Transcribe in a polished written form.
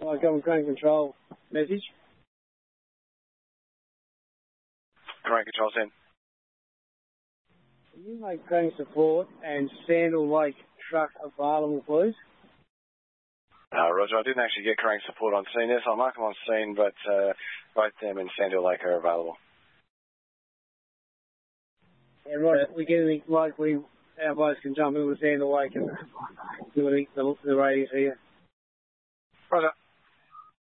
I got a ground control message. Ground control's in. Can you make crane support and Sandal Lake truck available, please? Roger, I didn't actually get crane support on scene. Yes, I'll mark them on scene, but both them and Sandal Lake are available. Yeah, right. We get anything like our boats can jump in with Sandal Lake and do the radius here. Roger.